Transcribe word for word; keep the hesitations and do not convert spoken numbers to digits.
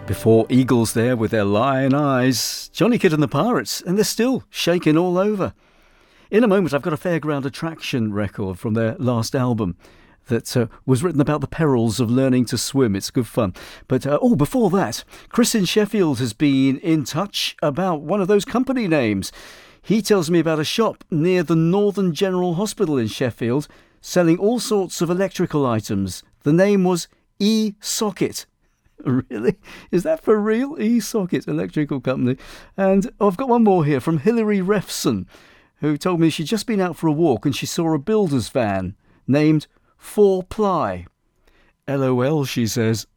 Before Eagles there with their lion eyes, Johnny Kidd and the Pirates, and they're still shaking all over. In a moment, I've got a Fairground Attraction record from their last album that uh, was written about the perils of learning to swim. It's good fun. But, uh, oh, before that, Chris in Sheffield has been in touch about one of those company names. He tells me about a shop near the Northern General Hospital in Sheffield selling all sorts of electrical items. The name was E-Socket. Really? Is that for real? E-Socket Electrical Company. And oh, I've got one more here from Hilary Refson, who told me she'd just been out for a walk and she saw a builder's van named Four Ply. LOL, she says.